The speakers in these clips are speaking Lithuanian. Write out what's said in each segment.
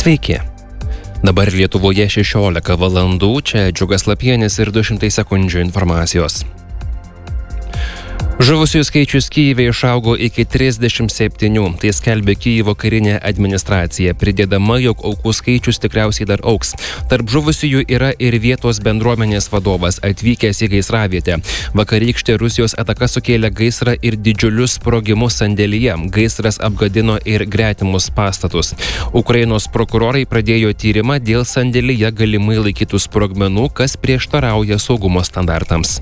Sveiki. Dabar Lietuvoje 16 valandų, čia Džiugas Lapienis ir 200 sekundžių informacijos. Žuvusiųjų skaičius Kyjive išaugo iki 37, tai skelbė Kyjivo karinė administracija, pridėdama, jog aukų skaičius tikriausiai dar augs. Tarp žuvusiųjų yra ir vietos bendruomenės vadovas, atvykęs į gaisravietę. Vakarykštė Rusijos ataka sukėlė gaisrą ir didžiulius sprogimus sandėlyje. Gaisras apgadino ir gretimus pastatus. Ukrainos prokurorai pradėjo tyrimą dėl sandėlyje galimai laikytų sprogmenų, kas prieštarauja saugumo standartams.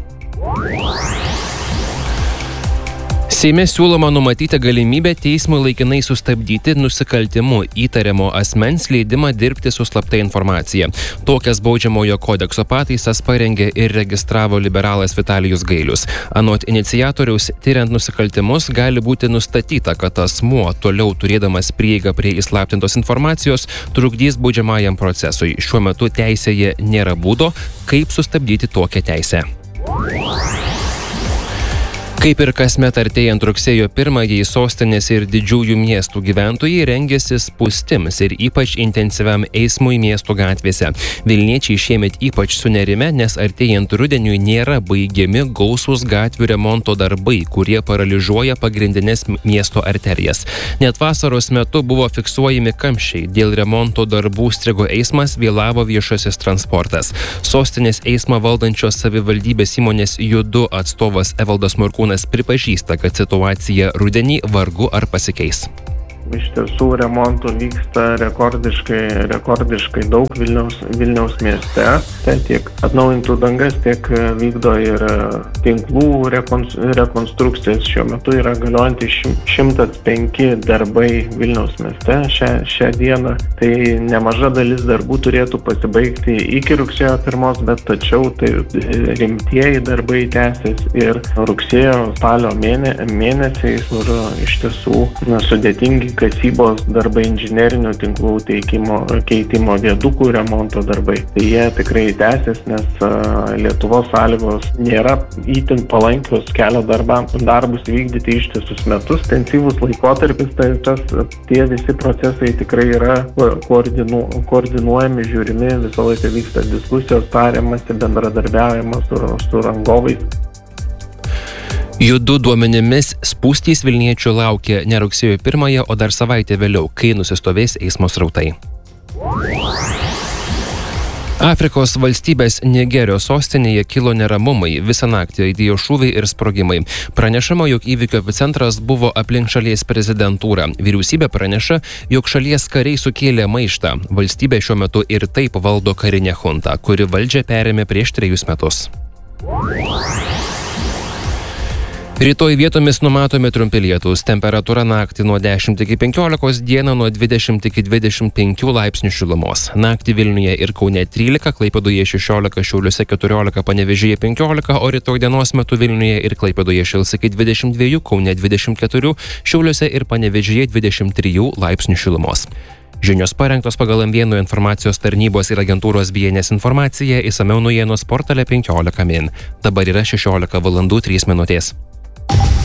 Seime siūloma numatyti galimybę teismui laikinai sustabdyti nusikaltimu įtariamo asmens leidimą dirbti su slapta informacija. Tokias baudžiamojo kodekso pataisas parengė ir registravo liberalas Vitalijus Gailius. Anot iniciatoriaus, tyriant nusikaltimus gali būti nustatyta, kad asmuo, toliau turėdamas prieigą prie įslaptintos informacijos, trukdys baudžiamajam procesui. Šiuo metu teisėje nėra būdo, kaip sustabdyti tokią teisę. Kaip ir kasmet artėjant rugsėjo 1-ąjį, sostinės ir didžiųjų miestų gyventojai rengiasi spūstims ir ypač intensyviam eismui miestų gatvėse. Vilniečiai šiemet ypač sunerime, nes artėjant rudeniui nėra baigiami gausūs gatvių remonto darbai, kurie paralyžiuoja pagrindinės miesto arterijas. Net vasaros metu buvo fiksuojami kamščiai. Dėl remonto darbų strigo eismas, vėlavo viešasis transportas. Sostinės eismą valdančios savivaldybės įmonės Judu atstovas Evaldas Morkūnas pripažįsta, kad situacija rudenį vargu ar pasikeis. Iš tiesų remontų vyksta rekordiškai daug Vilniaus mieste. Ten tiek atnaujintų dangas, tiek vykdo ir tinklų rekonstrukcijas. Šiuo metu yra galiojantys 105 darbai Vilniaus mieste šią dieną. Tai nemaža dalis darbų turėtų pasibaigti iki rugsėjo 1, bet tačiau tai rimtieji darbai tęsis ir rugsėjo spalio mėnesiais, kur iš tiesų sudėtingi kasybos darbai, inžinerinių tinklų keitimo, viadukų remonto darbai. Tai jie tikrai tęsis, nes Lietuvos sąlygos nėra itin palankios kelio darbus vykdyti ištisus metus. Intensyvus laikotarpis, tai tie visi procesai tikrai yra koordinuojami, žiūrimi, visą laiką vyksta diskusijos, tariamasi, bendradarbiavimas su rangovais. Judu duomenimis spūstys vilniečių laukia ne rugsėjo 1, o dar savaitę vėliau, kai nusistovės eismo srautai. Afrikos valstybės Nigerijos sostinėje kilo neramumai, visą naktį aidėjo šūviai ir sprogimai. Pranešama, jog įvykio epicentras buvo aplink šalies prezidentūrą. Vyriausybė praneša, jog šalies kariai sukėlė maištą. Valstybė šiuo metu ir taip valdo karinę chuntą, kuri valdžią perėmė prieš 3 metus. Rytoj vietomis numatomi trumpi lietūs, temperatūra naktį nuo 10 iki 15, dieną nuo 20 iki 25 laipsnių šilumos. Naktį Vilniuje ir Kaune 13, Klaipėdoje 16, Šiauliuose 14, Panevėžyje 15, o rytoj dienos metu Vilniuje ir Klaipėdoje šils iki 22, Kaune 24, Šiauliuose ir Panevėžyje 23 laipsnių šilumos. Žinios parengtos pagal M1 informacijos tarnybos ir agentūros BNS informaciją, išsamiau naujienos portale 15 min. Dabar yra 16 valandų 3 minutės.